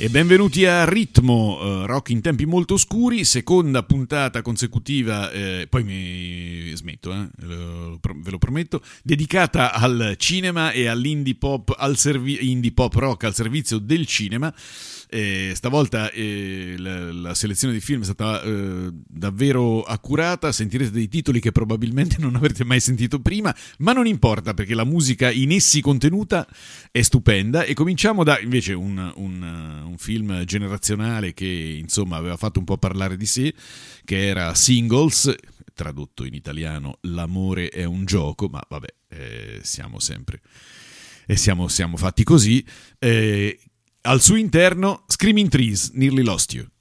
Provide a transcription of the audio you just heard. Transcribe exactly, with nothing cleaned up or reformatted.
E benvenuti a Ritmo, uh, rock in tempi molto oscuri, seconda puntata consecutiva, eh, poi mi smetto, eh, ve lo prometto, dedicata al cinema e all'indie pop, al servi- indie pop rock al servizio del cinema. Eh, stavolta eh, la, la selezione di film è stata eh, davvero accurata, sentirete dei titoli che probabilmente non avrete mai sentito prima, ma non importa perché la musica in essi contenuta è stupenda. E cominciamo da invece un, un, un film generazionale che insomma aveva fatto un po' parlare di sé, che era Singles, tradotto in italiano L'amore è un gioco, ma vabbè, eh, siamo sempre e siamo, siamo fatti così. eh, Al suo interno Screaming Trees, Nearly Lost You.